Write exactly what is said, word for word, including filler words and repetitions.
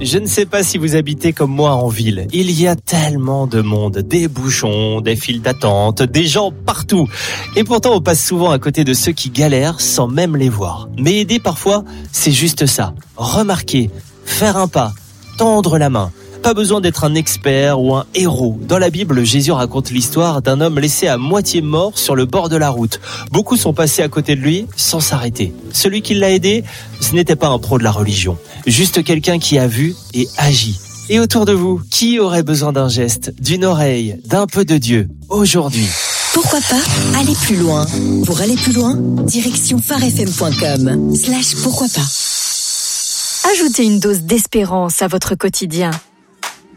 Je ne sais pas si vous habitez comme moi en ville. Il y a tellement de monde, des bouchons, des files d'attente, des gens partout. Et pourtant, on passe souvent à côté de ceux qui galèrent sans même les voir. Mais aider parfois, c'est juste ça. Remarquer, faire un pas, tendre la main. Pas besoin d'être un expert ou un héros. Dans la Bible, Jésus raconte l'histoire d'un homme laissé à moitié mort sur le bord de la route. Beaucoup sont passés à côté de lui sans s'arrêter. Celui qui l'a aidé, ce n'était pas un pro de la religion. Juste quelqu'un qui a vu et agi. Et autour de vous, qui aurait besoin d'un geste, d'une oreille, d'un peu de Dieu, aujourd'hui ? Pourquoi pas aller plus loin? Pour aller plus loin, direction pharefm point com slash pourquoi pas. Ajoutez une dose d'espérance à votre quotidien.